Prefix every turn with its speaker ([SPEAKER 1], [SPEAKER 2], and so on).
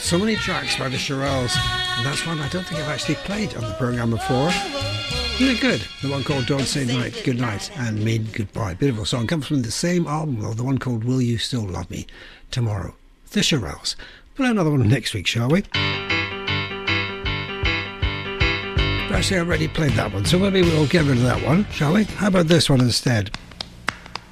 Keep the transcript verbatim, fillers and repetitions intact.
[SPEAKER 1] So many tracks by the Shirelles, and that's one I don't think I've actually played on the programme before. Isn't it good? The one called Don't Say Night, Good Night and Mean Goodbye. Beautiful song. Comes from the same album, though, the one called Will You Still Love Me Tomorrow? The Shirelles. Play another one next week, shall we? Actually, I already played that one, so maybe we'll get rid of that one, shall we? How about this one instead?